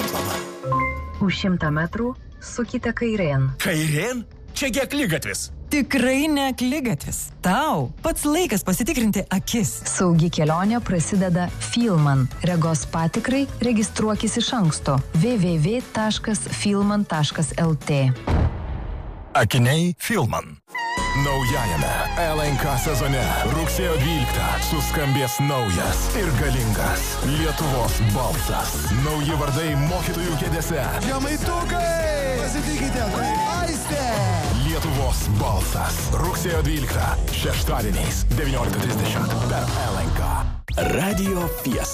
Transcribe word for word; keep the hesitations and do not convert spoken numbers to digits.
reklama. Už šimtą metrų sukite kairėn. Kairėn? Čiagi akligatvis. Tikrai ne akligatvis. Tau pats laikas pasitikrinti akis. Saugi kelionė prasideda Filman. Regos patikrai registruokis iš anksto. w w w taškas filman taškas l t. Akiniai Filman. Naujajame L N K sezone rugsėjo dvyliktą suskambės naujas ir galingas Lietuvos balsas. Nauji vardai mokytojų kėdėse. Žemaitukai! Pasitikite, tai Aistė! Lietuvos balsas. Rugsėjo dvyliktą šeštadieniais devyniolika trisdešimt per L N K. Radio Fiesta.